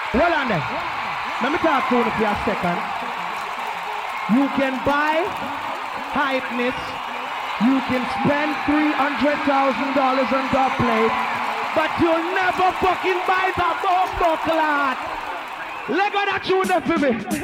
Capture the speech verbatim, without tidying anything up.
Well on then. Let me talk to you for a second. You can buy hypeness. You can spend three hundred thousand dollars on dub plate, but you'll never fucking buy the bomb buckler. Let go that tune up for me.